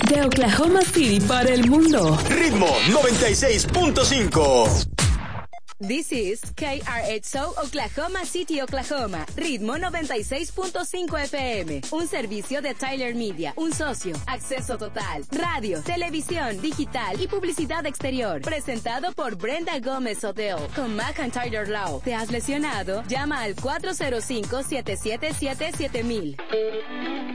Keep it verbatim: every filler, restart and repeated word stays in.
De Oklahoma City para el mundo. Ritmo noventa y seis punto cinco. This is K R H O Oklahoma City, Oklahoma. Ritmo noventa y seis punto cinco F M. Un servicio de Tyler Media. Un socio. Acceso total. Radio, televisión, digital y publicidad exterior. Presentado por Brenda Gómez Odell. Con McIntyre Law. ¿Te has lesionado? Llama al cuatro cero cinco, siete siete siete, siete mil.